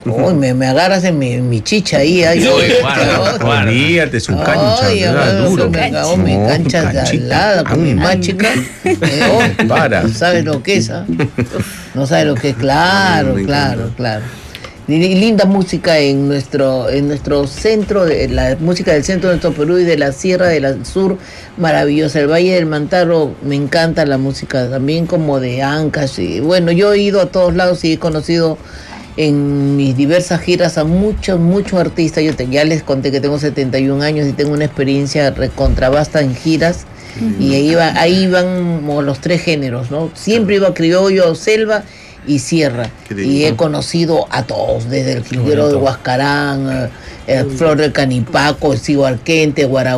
Uy, me agarras en mi chicha ahí. Ay, Olvídate, su cancha, ay, duro. me acabó mi cancha de al lado con mi más chica. Para. No sabes lo que es, ¿ah? No sabes lo que es, claro. Linda música en nuestro centro, la música del centro de nuestro Perú y de la Sierra del Sur, maravillosa. El Valle del Mantaro, me encanta la música también, como de Ancash. Y bueno, yo he ido a todos lados y he conocido en mis diversas giras a muchos artistas. Ya les conté que tengo 71 años y tengo una experiencia recontrabasta en giras. Y ahí iban los tres géneros, ¿no? Siempre iba criollo, selva y sierra. Y he conocido a todos, desde el Jilguero de Huascarán, Flor del Canipaco, Cibo Arquente, Guaraguay.